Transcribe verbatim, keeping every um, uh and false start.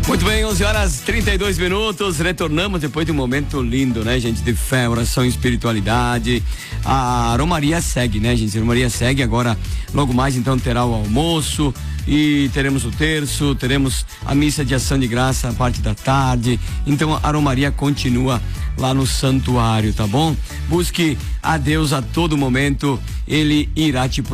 Muito bem, onze horas e trinta e dois minutos, retornamos depois de um momento lindo, né, gente, de fé, oração e espiritualidade. A Romaria segue, né, gente, a Romaria segue agora, logo mais então terá o almoço e teremos o terço, teremos a missa de ação de graça a parte da tarde, então a Romaria continua lá no santuário, tá bom? Busque a Deus a todo momento, Ele irá te